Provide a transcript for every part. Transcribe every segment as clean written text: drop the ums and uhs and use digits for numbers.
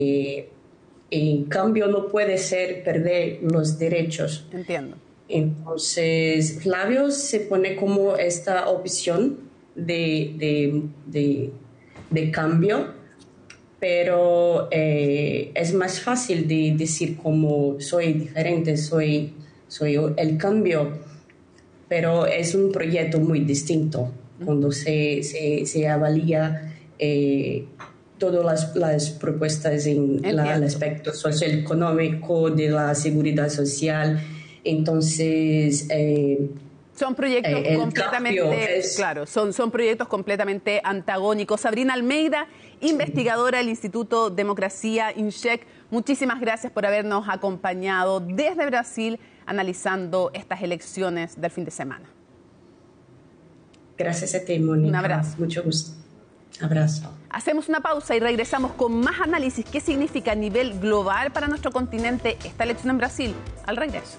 En cambio, no puede ser perder los derechos. Entiendo. Entonces, Flavio se pone como esta opción de cambio, pero es más fácil de decir como soy diferente, soy el cambio, pero es un proyecto muy distinto cuando se avalía todas las propuestas en el aspecto socioeconómico, de la seguridad social. Entonces, son proyectos completamente, claro, son proyectos completamente antagónicos. Sabrina Almeida, investigadora del Instituto Democracia INSHEC, muchísimas gracias por habernos acompañado desde Brasil analizando estas elecciones del fin de semana. Gracias a ti, Mónica. Un abrazo. Mucho gusto. Abrazo. Hacemos una pausa y regresamos con más análisis. ¿Qué significa a nivel global para nuestro continente esta elección en Brasil? Al regreso.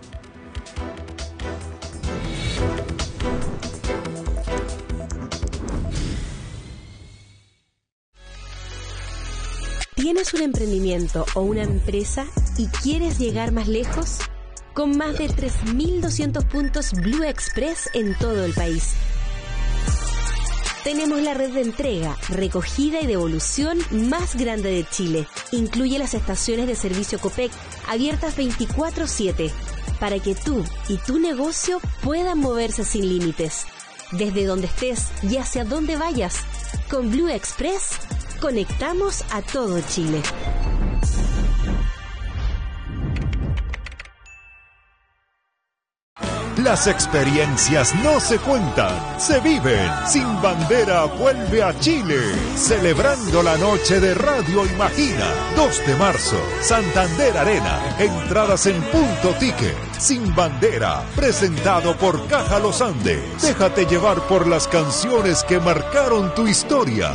¿Tienes un emprendimiento o una empresa y quieres llegar más lejos? Con más de 3.200 puntos Blue Express en todo el país. Tenemos la red de entrega, recogida y devolución más grande de Chile. Incluye las estaciones de servicio Copec, abiertas 24/7, para que tú y tu negocio puedan moverse sin límites. Desde donde estés y hacia donde vayas, con Blue Express conectamos a todo Chile. Las experiencias no se cuentan, se viven. Sin Bandera vuelve a Chile, celebrando la noche de Radio Imagina. 2 de marzo, Santander Arena. Entradas en Punto Ticket. Sin Bandera, presentado por Caja Los Andes. Déjate llevar por las canciones que marcaron tu historia.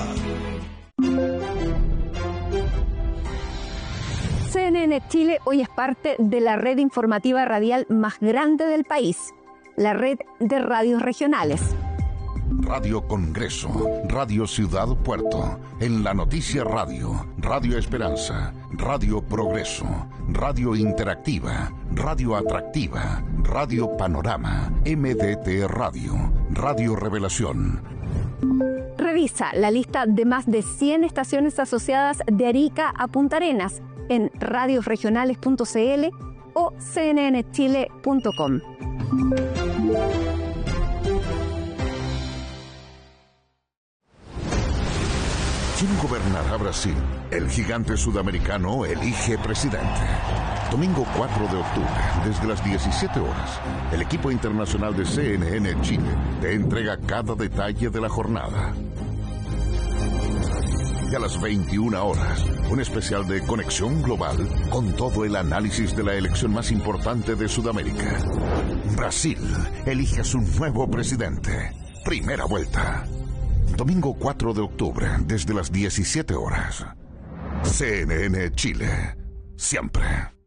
CNN Chile hoy es parte de la red informativa radial más grande del país, la red de radios regionales. Radio Congreso, Radio Ciudad Puerto, En la Noticia Radio, Radio Esperanza, Radio Progreso, Radio Interactiva, Radio Atractiva, Radio Panorama, MDT Radio, Radio Revelación. Revisa la lista de más de 100 estaciones asociadas de Arica a Punta Arenas en radiosregionales.cl o cnnchile.com. ¿Quién gobernará Brasil? El gigante sudamericano elige presidente. Domingo 4 de octubre, desde las 17 horas, el equipo internacional de CNN Chile te entrega cada detalle de la jornada. Y a las 21 horas, un especial de Conexión Global con todo el análisis de la elección más importante de Sudamérica. Brasil elige a su nuevo presidente. Primera vuelta. Domingo 4 de octubre, desde las 17 horas. CNN Chile. Siempre.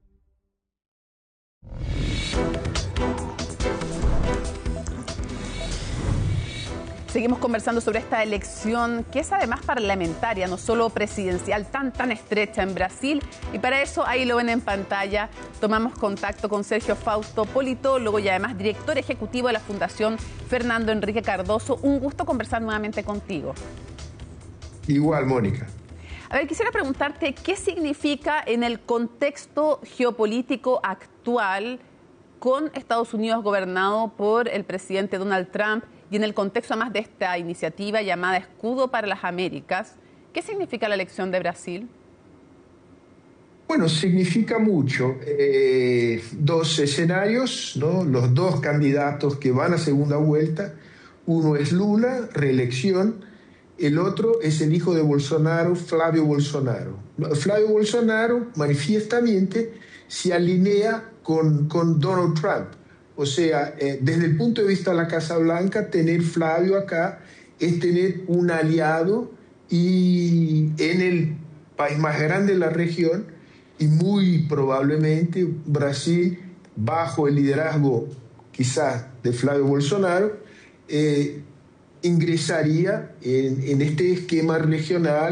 Seguimos conversando sobre esta elección que es además parlamentaria, no solo presidencial, tan estrecha en Brasil. Y para eso, ahí lo ven en pantalla, tomamos contacto con Sergio Fausto, politólogo y además director ejecutivo de la Fundación Fernando Enrique Cardoso. Un gusto conversar nuevamente contigo. Igual, Mónica. A ver, quisiera preguntarte, ¿qué significa en el contexto geopolítico actual con Estados Unidos gobernado por el presidente Donald Trump y en el contexto además de esta iniciativa llamada Escudo para las Américas? ¿Qué significa la elección de Brasil? Bueno, significa mucho. 2 escenarios, ¿no? Los 2 candidatos que van a segunda vuelta. Uno es Lula, reelección. El otro es el hijo de Bolsonaro, Flávio Bolsonaro. Flávio Bolsonaro manifiestamente se alinea con Donald Trump. O sea, desde el punto de vista de la Casa Blanca, tener Flávio acá es tener un aliado y en el país más grande de la región, y muy probablemente Brasil, bajo el liderazgo quizás de Flávio Bolsonaro, ingresaría en este esquema regional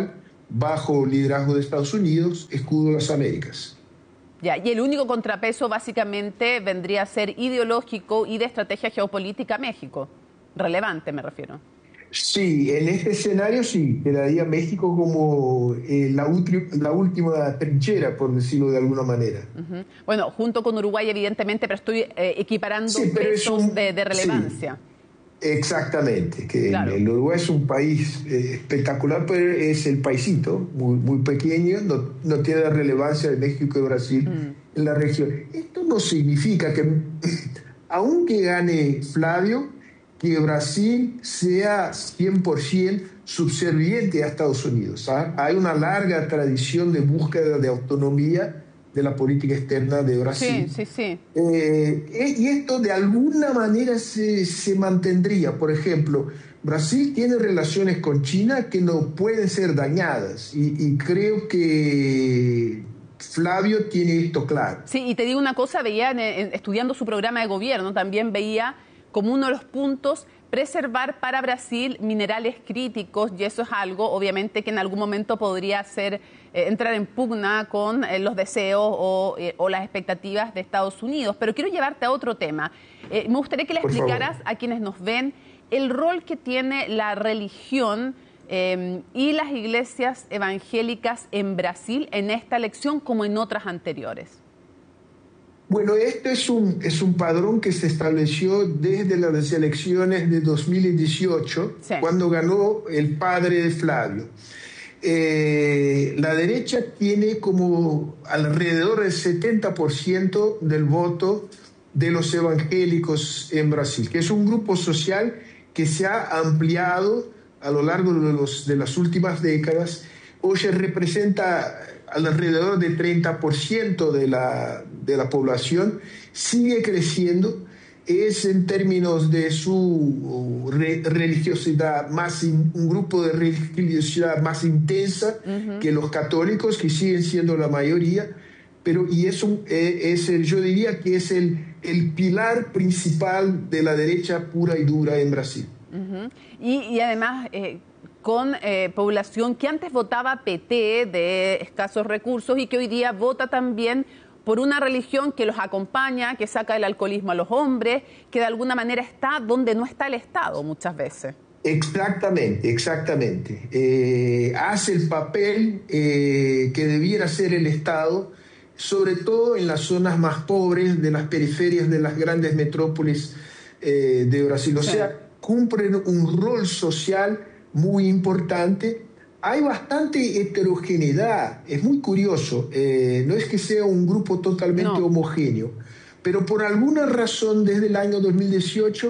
bajo liderazgo de Estados Unidos, escudo de las Américas. Ya, y el único contrapeso básicamente vendría a ser ideológico y de estrategia geopolítica a México. Relevante, me refiero. Sí, en este escenario sí, quedaría México como la última trinchera, por decirlo de alguna manera. Uh-huh. Bueno, junto con Uruguay, evidentemente, pero estoy equiparando pesos de relevancia. Sí, exactamente, que claro. el Uruguay es un país espectacular, pero es el paisito, muy pequeño, no tiene la relevancia de México y Brasil en la región. Esto no significa que, aunque gane Flavio, que Brasil sea 100% subserviente a Estados Unidos. Hay una larga tradición de búsqueda de autonomía de la política externa de Brasil. Sí. Y esto de alguna manera se mantendría. Por ejemplo, Brasil tiene relaciones con China que no pueden ser dañadas y creo que Flavio tiene esto claro. Sí, y te digo una cosa, veía estudiando su programa de gobierno, también veía como uno de los puntos preservar para Brasil minerales críticos, y eso es algo obviamente que en algún momento podría entrar en pugna con los deseos o las expectativas de Estados Unidos. Pero quiero llevarte a otro tema. Me gustaría que le explicaras a quienes nos ven el rol que tiene la religión y las iglesias evangélicas en Brasil en esta elección como en otras anteriores. Bueno, este es un padrón que se estableció desde las elecciones de 2018, sí, cuando ganó el padre de Flavio. La derecha tiene como alrededor del 70% del voto de los evangélicos en Brasil, que es un grupo social que se ha ampliado a lo largo de las últimas décadas. Hoy representa alrededor del 30% de la población, sigue creciendo, es en términos de su religiosidad un grupo de religiosidad más intensa que los católicos, que siguen siendo la mayoría, pero yo diría que es el pilar principal de la derecha pura y dura en Brasil. Y además con población que antes votaba PT de escasos recursos y que hoy día vota también por una religión que los acompaña, que saca el alcoholismo a los hombres, que de alguna manera está donde no está el Estado muchas veces. Exactamente. Hace el papel que debiera ser el Estado, sobre todo en las zonas más pobres de las periferias de las grandes metrópolis de Brasil. O sea, cumplen un rol social muy importante. Hay bastante heterogeneidad, es muy curioso, no es que sea un grupo totalmente homogéneo, pero por alguna razón desde el año 2018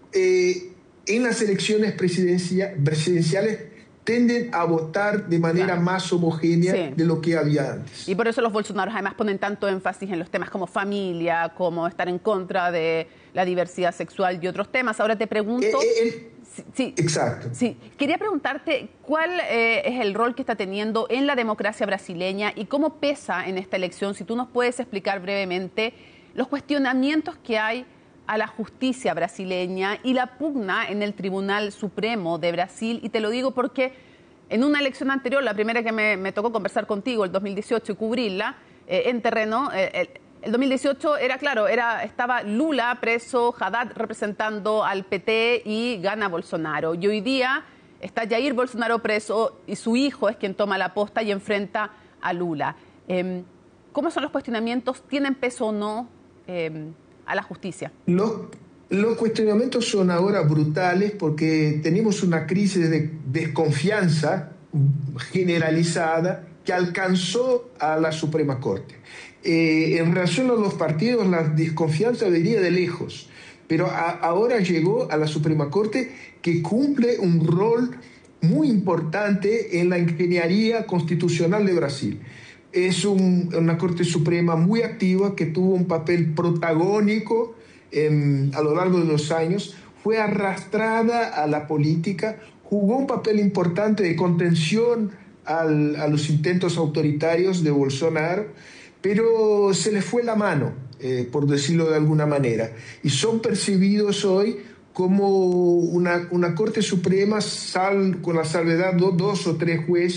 en las elecciones presidenciales tienden a votar de manera más homogénea de lo que había antes. Y por eso los bolsonaros además ponen tanto énfasis en los temas como familia, como estar en contra de la diversidad sexual y otros temas. Ahora te pregunto... Sí, exacto. Sí, quería preguntarte cuál es el rol que está teniendo en la democracia brasileña y cómo pesa en esta elección, si tú nos puedes explicar brevemente los cuestionamientos que hay a la justicia brasileña y la pugna en el Tribunal Supremo de Brasil. Y te lo digo porque en una elección anterior, la primera que me tocó conversar contigo, el 2018, y cubrirla en terreno... El 2018 estaba Lula preso, Haddad representando al PT y gana Bolsonaro. Y hoy día está Jair Bolsonaro preso y su hijo es quien toma la posta y enfrenta a Lula. ¿Cómo son los cuestionamientos? ¿Tienen peso o no a la justicia? Los cuestionamientos son ahora brutales porque tenemos una crisis de desconfianza generalizada que alcanzó a la Suprema Corte. En relación a los partidos, la desconfianza venía de lejos, pero ahora llegó a la Suprema Corte, que cumple un rol muy importante en la ingeniería constitucional de Brasil. Es una Corte Suprema muy activa, que tuvo un papel protagónico a lo largo de los años, fue arrastrada a la política, jugó un papel importante de contención a los intentos autoritarios de Bolsonaro, pero se les fue la mano, por decirlo de alguna manera, y son percibidos hoy como una Corte Suprema con la salvedad de 2 o 3 jueces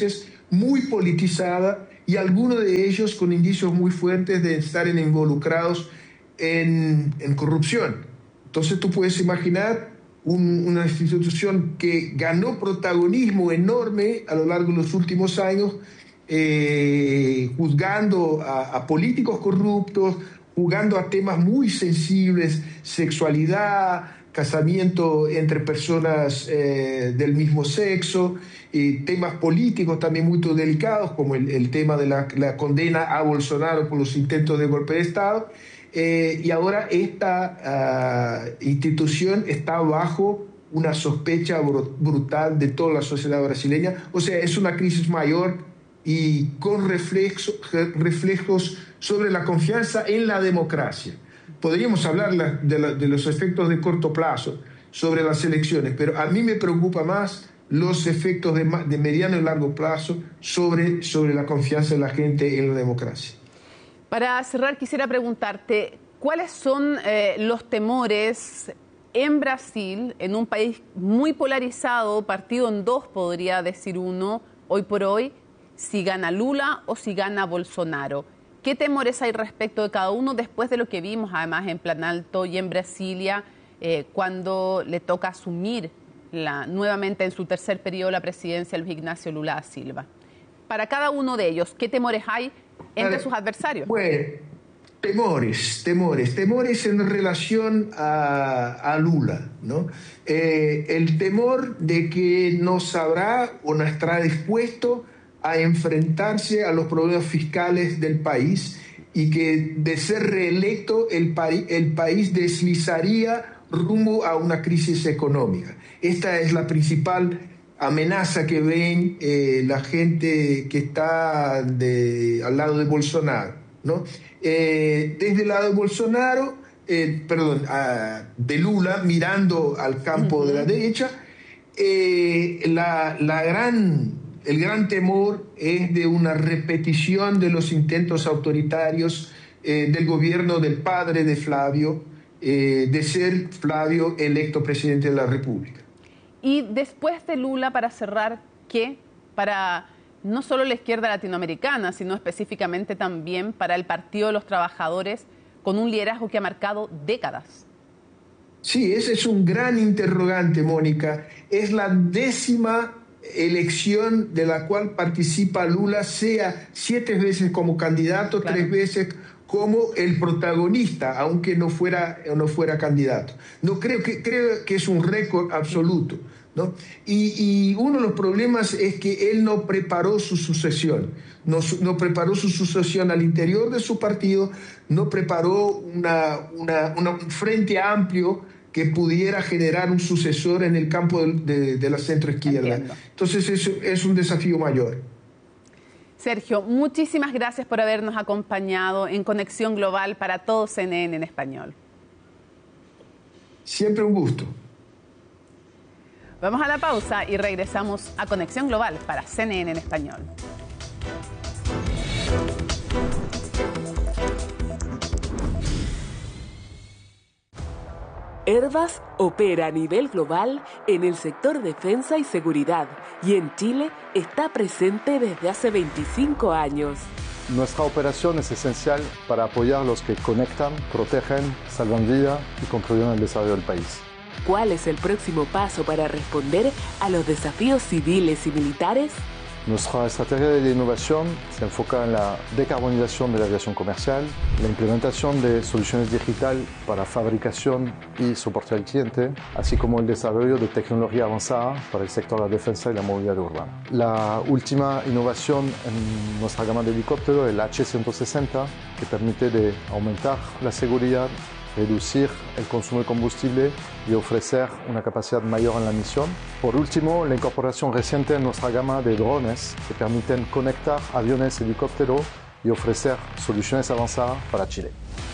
muy politizada y algunos de ellos con indicios muy fuertes de estar involucrados en corrupción. Entonces tú puedes imaginar una institución que ganó protagonismo enorme a lo largo de los últimos años, juzgando a políticos corruptos, jugando a temas muy sensibles, sexualidad, casamiento entre personas del mismo sexo, temas políticos también muy delicados, como el tema de la condena a Bolsonaro por los intentos de golpe de Estado. Y ahora esta institución está bajo una sospecha brutal de toda la sociedad brasileña. O sea, es una crisis mayor y con reflejos sobre la confianza en la democracia. Podríamos hablar de los efectos de corto plazo sobre las elecciones, pero a mí me preocupa más los efectos de mediano y largo plazo sobre la confianza de la gente en la democracia. Para cerrar, quisiera preguntarte, ¿cuáles son los temores en Brasil, en un país muy polarizado, partido en dos, podría decir uno, hoy por hoy, si gana Lula o si gana Bolsonaro? ¿Qué temores hay respecto de cada uno después de lo que vimos, además, en Planalto y en Brasilia, cuando le toca asumir nuevamente en su tercer periodo la presidencia Luis Ignacio Lula da Silva? Para cada uno de ellos, ¿qué temores hay entre sus adversarios? Bueno, temores en relación a Lula, ¿no? El temor de que no sabrá o no estará dispuesto a enfrentarse a los problemas fiscales del país y que de ser reelecto el país deslizaría rumbo a una crisis económica. Esta es la principal amenaza que ven la gente que está al lado de Bolsonaro, ¿no? Desde el lado de Bolsonaro, de Lula, mirando al campo de la derecha, el gran temor es de una repetición de los intentos autoritarios del gobierno del padre de Flavio, de ser Flavio electo presidente de la República. Y después de Lula, para cerrar, ¿qué? Para no solo la izquierda latinoamericana, sino específicamente también para el Partido de los Trabajadores, con un liderazgo que ha marcado décadas. Sí, ese es un gran interrogante, Mónica. Es la 10ª elección de la cual participa Lula, sea 7 veces como candidato, claro, 3 veces como el protagonista, aunque no fuera candidato. No creo que es un récord absoluto, ¿no? Y uno de los problemas es que él no preparó su sucesión, no preparó su sucesión al interior de su partido, no preparó un frente amplio que pudiera generar un sucesor en el campo de la centroizquierda. Entiendo. Entonces eso es un desafío mayor. Sergio, muchísimas gracias por habernos acompañado en Conexión Global para todo CNN en español. Siempre un gusto. Vamos a la pausa y regresamos a Conexión Global para CNN en español. Airbus opera a nivel global en el sector defensa y seguridad y en Chile está presente desde hace 25 años. Nuestra operación es esencial para apoyar a los que conectan, protegen, salvan vida y contribuyen al desarrollo del país. ¿Cuál es el próximo paso para responder a los desafíos civiles y militares? Nuestra estrategia de innovación se enfoca en la decarbonización de la aviación comercial, la implementación de soluciones digitales para fabricación y soporte al cliente, así como el desarrollo de tecnología avanzada para el sector de la defensa y la movilidad urbana. La última innovación en nuestra gama de helicópteros es el H160, que permite de aumentar la seguridad, reducir el consumo de combustible y ofrecer una capacidad mayor en la misión. Por último, la incorporación reciente en nuestra gama de drones que permiten conectar aviones y helicópteros y ofrecer soluciones avanzadas para Chile.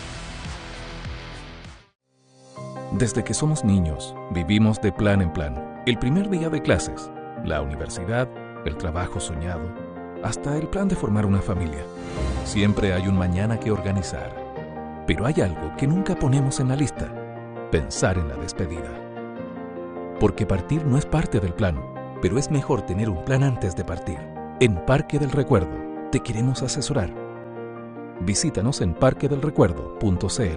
Desde que somos niños, vivimos de plan en plan. El primer día de clases, la universidad, el trabajo soñado, hasta el plan de formar una familia. Siempre hay un mañana que organizar. Pero hay algo que nunca ponemos en la lista: pensar en la despedida. Porque partir no es parte del plan, pero es mejor tener un plan antes de partir. En Parque del Recuerdo te queremos asesorar. Visítanos en parquedelrecuerdo.cl.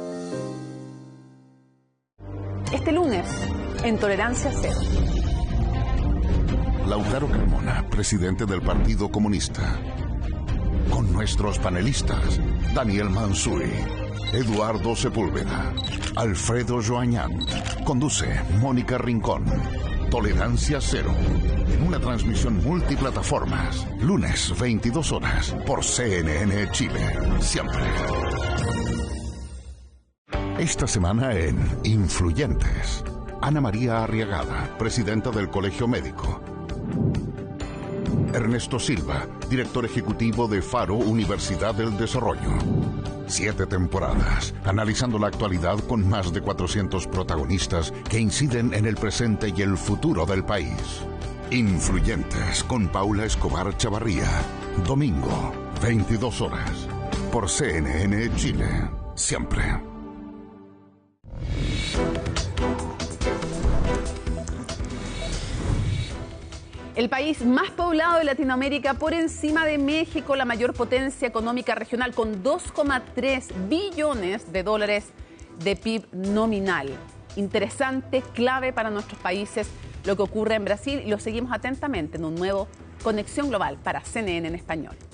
Este lunes, en Tolerancia Cero. Lautaro Carmona, presidente del Partido Comunista. Con nuestros panelistas, Daniel Mansuy, Eduardo Sepúlveda, Alfredo Joañán. Conduce Mónica Rincón. Tolerancia Cero. En una transmisión multiplataformas. Lunes, 22 horas, por CNN Chile. Siempre. Esta semana en Influyentes. Ana María Arriagada, presidenta del Colegio Médico. Ernesto Silva, director ejecutivo de Faro Universidad del Desarrollo. 7 temporadas, analizando la actualidad con más de 400 protagonistas que inciden en el presente y el futuro del país. Influyentes con Paula Escobar Chavarría. Domingo, 22 horas, por CNN Chile. Siempre. El país más poblado de Latinoamérica, por encima de México, la mayor potencia económica regional, con 2,3 billones de dólares de PIB nominal. Interesante, clave para nuestros países lo que ocurre en Brasil, y lo seguimos atentamente en un nuevo Conexión Global para CNN en español.